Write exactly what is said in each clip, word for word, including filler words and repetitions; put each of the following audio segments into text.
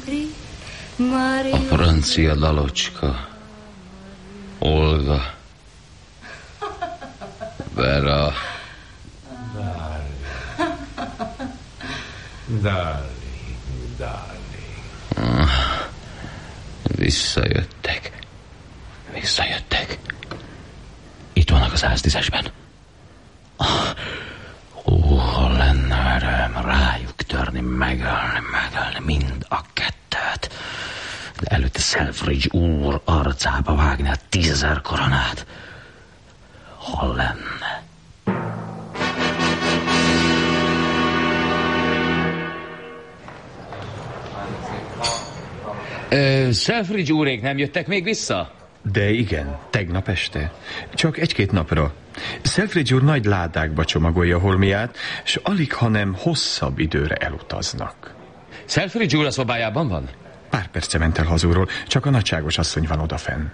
A francia dalocska. Olga. Vera. Darling, darling. Visszajöttek. Visszajöttek. Itt vannak a száztízesben. Ó, ha lenne erőm rájuk törni, megölni, megölni mind a kettőt. De előtte Selfridge úr arcába vágni a tízezer koronát. Ha lenne. Ö, Selfridge úrék nem jöttek még vissza? De igen, tegnap este. Csak egy-két napra. Selfridge úr nagy ládákba csomagolja holmiát, és alig, hanem hosszabb időre elutaznak. Selfridge úr a szobájában van? Pár perce ment el hazúról, csak a nagyságos asszony van odafenn.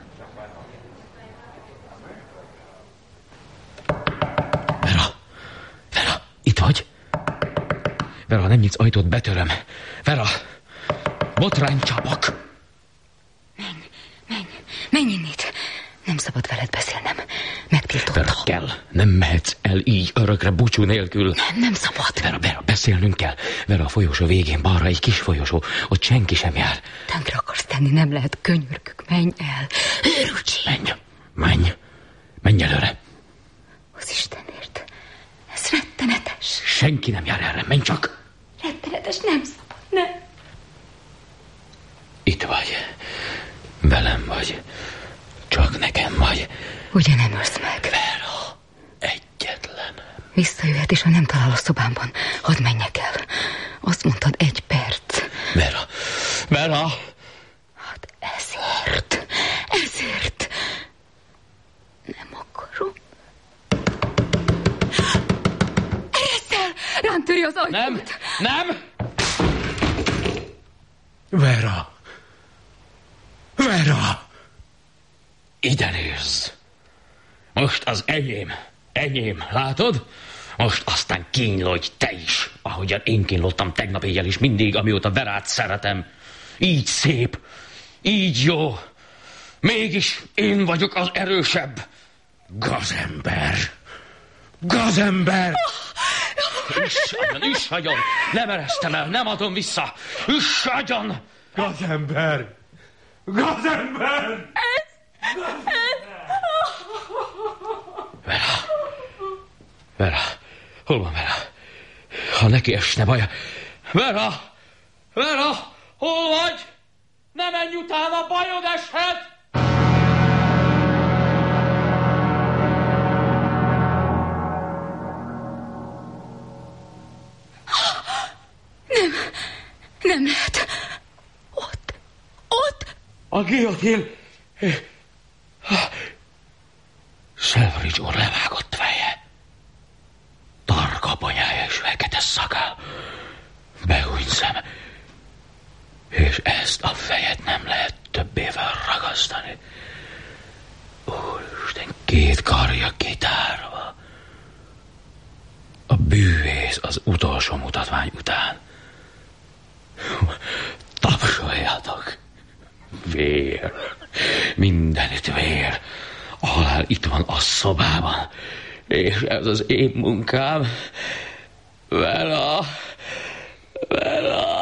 Vera! Vera! Itt vagy? Vera, ha nem nyitsz ajtót, betöröm. Vera! Botránycsapok! Menj, menj, menj innét. Nem szabad veled beszélnem. Megtiltottam. Vera, kell. Nem mehetsz el így örökre búcsú nélkül. Nem, nem szabad. Vera, Vera, beszélnünk kell. Vera, a folyosó végén balra egy kis folyosó. Ott senki sem jár. Tönkre akarsz tenni, nem lehet, könyörgök. Menj el. Őrülcsi. Menj, menj. Menj előre. Az Istenért. Ez rettenetes. Senki nem jár erre, menj csak. Rettenetes, nem szabad, nem. Itt vagy. Velem vagy. Csak nekem vagy. Ugye nem ölsz meg? Vera, egyetlen. Visszajöhet, és ha nem talál a szobámban, hadd menjek el. Azt mondtad, egy perc. Vera, Vera. Hát ezért, ezért. Nem akarom. Eresszel! Rám töri az ajtót. Nem, nem. Vera. Vera! Ide nézz! Most az enyém, enyém, látod? Most aztán kínlodj te is, ahogyan én kínlottam tegnap éjjel is mindig, amióta Verát szeretem. Így szép, így jó. Mégis én vagyok az erősebb. Gazember! Gazember! Üss agyon, üss agyon! Nem eresztem el, nem adom vissza! Üss agyon! Gazember! Gazember! Vera! Vera! Hol van Vera? Ha neki esne baja... Vera! Vera! Hol vagy? Ne menj utána, bajod eshet! Nem, nem lehet. Ott, ott. A guillotine. Selfridge úr levágott feje. Tarka bonyája és fekete szakál. Behúnyt szem. És ezt a fejet nem lehet többé felragasztani. Úristen, két karja kitárva. A bűvész az utolsó mutatvány után. Tapsoljatok. Vér. Mindenütt vér. A halál itt van a szobában. És ez az én munkám. Vera. Vera.